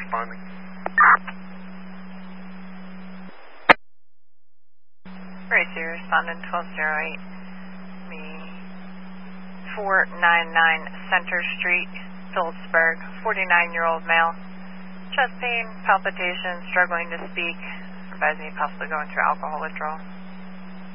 responding. Right, so you're responding 1208. Me 499 Center Street, Phillipsburg, 49-year-old male. Chest pain, palpitations, struggling to speak. Advising you possibly going through alcohol withdrawal.